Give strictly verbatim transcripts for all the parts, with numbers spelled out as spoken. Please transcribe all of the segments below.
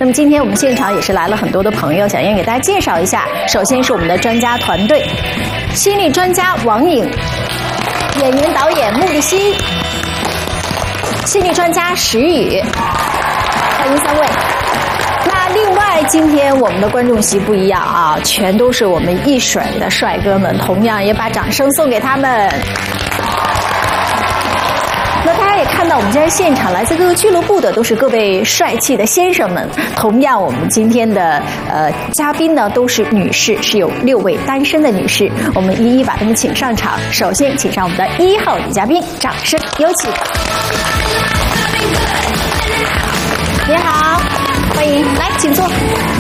那么今天我们现场也是来了很多的朋友，小燕给大家介绍一下。首先是我们的专家团队，心理专家王颖，演员导演穆立希，心理专家石宇，欢迎三位。那另外，今天我们的观众席不一样啊，全都是我们一水的帅哥们，同样也把掌声送给他们。那大家也看到，我们今天现场来自各个俱乐部的都是各位帅气的先生们。同样，我们今天的呃嘉宾呢都是女士，是有六位单身的女士，我们一一把她们请上场。首先，请上我们的一号女嘉宾，掌声有请。你好，欢迎，来，请坐。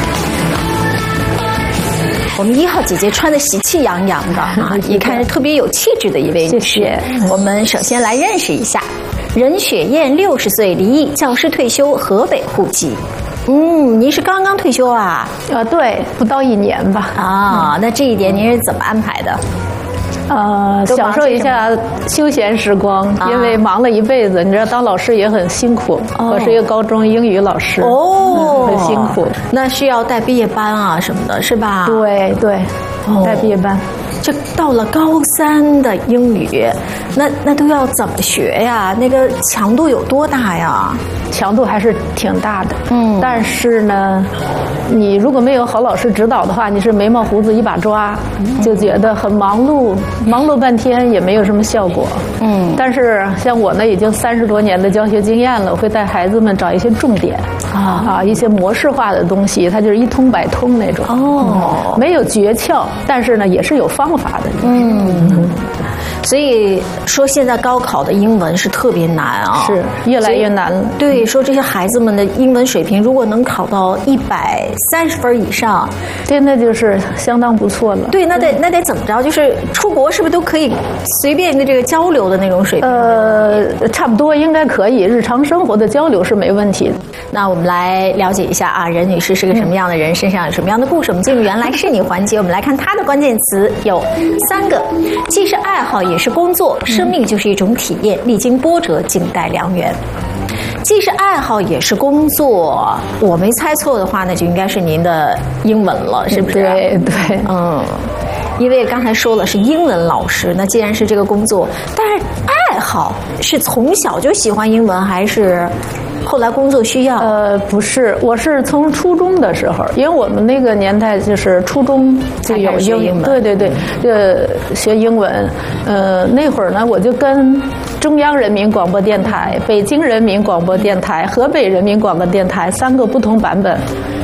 我们一号姐姐穿的喜气洋洋的啊，一看是特别有气质的一位女士。谢谢。我们首先来认识一下，任雪燕，六十岁，离异，教师退休，河北户籍。嗯，您是刚刚退休啊？ 呃，对，不到一年吧。 啊，那这一年您是怎么安排的？ 呃，享受一下休闲时光，啊、因为忙了一辈子，你知道当老师也很辛苦。哦、我是一个高中英语老师，哦、嗯，很辛苦。 那需要带毕业班啊什么的，是吧？ 对对，哦、带毕业班。 这到了高三的英语，那那都要怎么学呀？那个强度有多大呀？ 强度还是挺大的，嗯，但是呢，你如果没有好老师指导的话，你是眉毛胡子一把抓，就觉得很忙碌，忙碌半天也没有什么效果，嗯。但是像我呢，已经三十多年的教学经验了，我会带孩子们找一些重点啊啊，一些模式化的东西，它就是一通百通那种哦，嗯、没有诀窍，但是呢，也是有方法的，嗯。 所以说，现在高考的英文是特别难啊， 是越来越难了。 对，说这些孩子们的英文水平，如果能考到一百三十分以上， 对，那就是相当不错了。 对，那得那得怎么着？就是出国是不是都可以随便的这个交流的那种水平？ 呃，差不多应该可以，日常生活的交流是没问题的。 那我们来了解一下啊，任女士是个什么样的人，嗯、身上有什么样的故事？我们进入原来是你环节，我们来看她的关键词有三个，既是爱好也是工作，生命就是一种体验，历经波折静待良缘。既是爱好也是工作，我没猜错的话，那就应该是您的英文了，是不是？ 对对， 嗯。因为刚才说了是英文老师，那既然是这个工作，但是爱好是从小就喜欢英文，还是后来工作需要？ 呃，不是，我是从初中的时候，因为我们那个年代就是初中就有英英文， 对对对，呃，学英文。呃，那会儿呢，我就跟中央人民广播电台、北京人民广播电台、河北人民广播电台三个不同版本